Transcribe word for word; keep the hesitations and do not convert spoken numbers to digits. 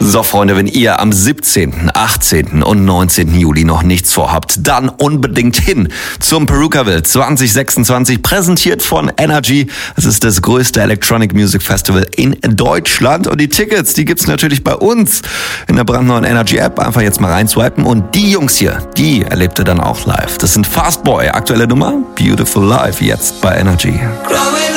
So, Freunde, wenn ihr am siebzehnten, achtzehnten und neunzehnten Juli noch nichts vorhabt, dann unbedingt hin zum Perukaville zwanzig sechsundzwanzig, präsentiert von Energy. Es ist das größte Electronic Music Festival in Deutschland und die Tickets, die gibt's natürlich bei uns in der brandneuen Energy App. Einfach jetzt mal reinswipen und die Jungs hier, die erlebt ihr dann auch live. Das sind Fastboy, aktuelle Nummer, Beautiful Life, jetzt bei Energy.